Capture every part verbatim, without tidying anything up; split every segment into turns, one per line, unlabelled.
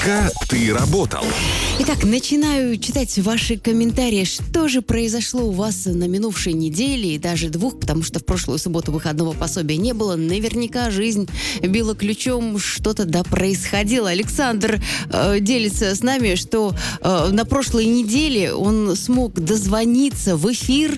Пока ты работал.
Итак, начинаю читать ваши комментарии. Что же произошло у вас на минувшей неделе и даже двух, потому что в прошлую субботу выходного пособия не было. Наверняка жизнь била ключом, что-то да происходило. Александр э, делится с нами, что э, на прошлой неделе он смог дозвониться в эфир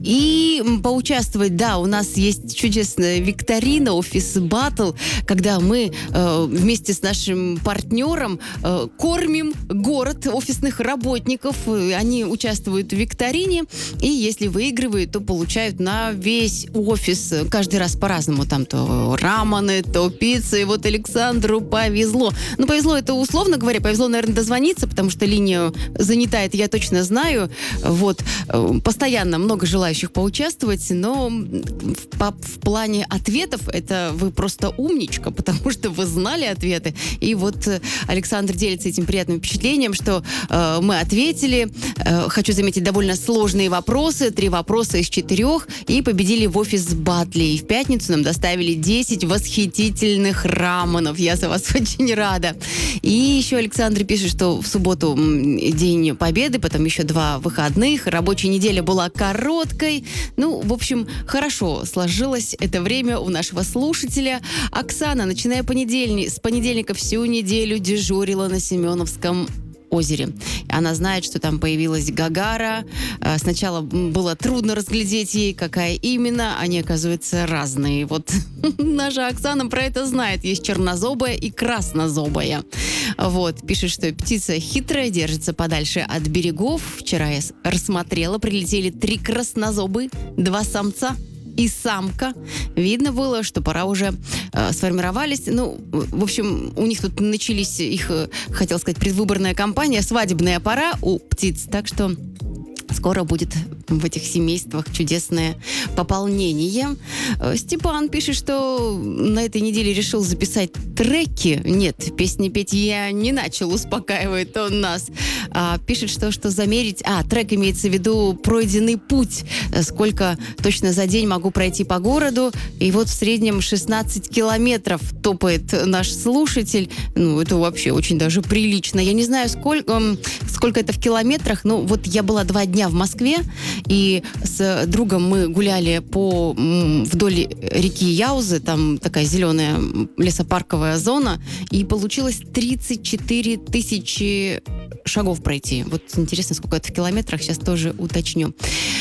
и поучаствовать. Да, у нас есть чудесная викторина, офис баттл, когда мы э, вместе с нашим партнером э, кормим город офисных работников. Они участвуют в викторине, и если выигрывают, то получают на весь офис. Каждый раз по-разному. Там то раманы, то пиццы. И вот Александру повезло. Ну, повезло это условно говоря. Повезло, наверное, дозвониться, потому что линия занята, это я точно знаю. Вот. Постоянно много желающих поучаствовать, но в, по, в плане ответов это вы просто умничка, потому что вы знали ответы. И вот Александр делится этим приятным впечатлением, что э, мы ответили. Э, хочу заметить, довольно сложные вопросы. Три вопроса из четырех. И победили в офис батле. И в пятницу нам доставили десять восхитительных раменов. Я за вас очень рада. И еще Александр пишет, что в субботу День Победы, потом еще два выходных. Рабочая неделя была короткой. Ну, в общем, хорошо сложилось это время у нашего слушателя. Оксана, начиная понедельник, с понедельника всю неделю дежурила на Семеновском озере. Она знает, что там появилась Гагара. Сначала было трудно разглядеть ей, какая именно. Они, оказывается, разные. Вот наша Оксана про это знает. Есть чернозобая и краснозобая. Вот. Пишет, что птица хитрая, держится подальше от берегов. Вчера я рассмотрела, прилетели три краснозобы, два самца и самка. Видно было, что пора уже э, сформировались. Ну, в общем, у них тут начались их, хотел сказать, предвыборная кампания, свадебная пора у птиц. Так что скоро будет в этих семействах чудесное пополнение. Степан пишет, что на этой неделе решил записать треки. Нет, песни петь я не начал, успокаивает он нас. А, пишет, что, что замерить... А, трек имеется в виду пройденный путь. Сколько точно за день могу пройти по городу. И вот в среднем шестнадцать километров топает наш слушатель. Ну, это вообще очень даже прилично. Я не знаю, сколько, сколько это в километрах. Ну, вот я была два дня в Москве, и с другом мы гуляли по вдоль реки Яузы, там такая зеленая лесопарковая зона, и получилось тридцать четыре тысячи шагов пройти. Вот интересно, сколько это в километрах, сейчас тоже уточню.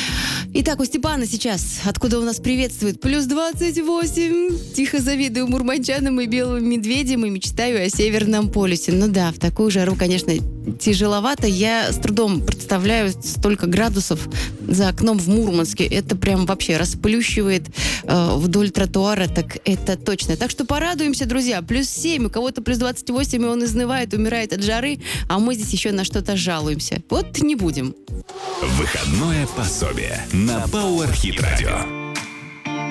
Итак, у Степана сейчас, откуда у нас приветствует, плюс двадцать восемь. Тихо завидую мурманчанам и белым медведям и мечтаю о Северном полюсе. Ну да, в такую жару, конечно, тяжеловато. Я с трудом представляю столько градусов за окном в Мурманске. Это прям вообще расплющивает э, вдоль тротуара, так это точно. Так что порадуемся, друзья. Плюс семь, у кого-то плюс двадцать восемь, и он изнывает, умирает от жары, а мы здесь еще на что-то жалуемся. Вот не будем.
Выходное пособие на Power Hit Radio.